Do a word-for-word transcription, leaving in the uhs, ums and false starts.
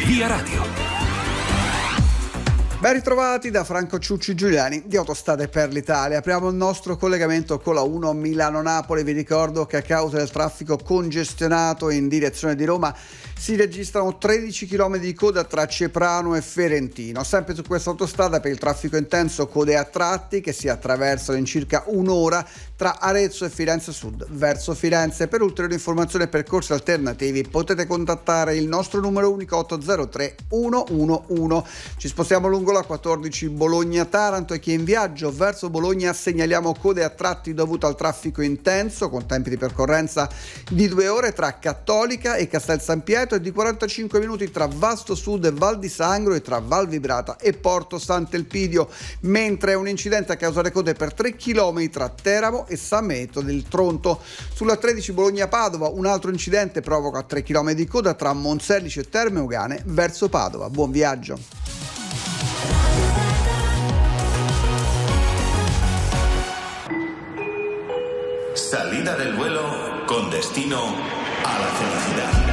Via Radio. Ben ritrovati da Franco Ciucci Giuliani di Autostrade per l'Italia. Apriamo il nostro collegamento con la uno Milano-Napoli. Vi ricordo che a causa del traffico congestionato in direzione di Roma si registrano tredici chilometri di coda tra Ceprano e Ferentino. Sempre su questa autostrada, per il traffico intenso, code a tratti che si attraversano in circa un'ora tra Arezzo e Firenze Sud verso Firenze. Per ulteriori informazioni e percorsi alternativi potete contattare il nostro numero unico otto zero tre uno uno uno. Ci spostiamo lungo la quattordici Bologna-Taranto, e chi è in viaggio verso Bologna segnaliamo code a tratti dovute al traffico intenso con tempi di percorrenza di due ore tra Cattolica e Castel San Pietro e di quarantacinque minuti tra Vasto Sud e Val di Sangro e tra Val Vibrata e Porto Sant'Elpidio, mentre un incidente a causare code per tre chilometri tra Teramo e San Meto del Tronto. Sulla tredici Bologna-Padova un altro incidente provoca tre chilometri di coda tra Monselice e Terme Euganee verso Padova. Buon viaggio. Salida del vuelo con destino a la felicidad.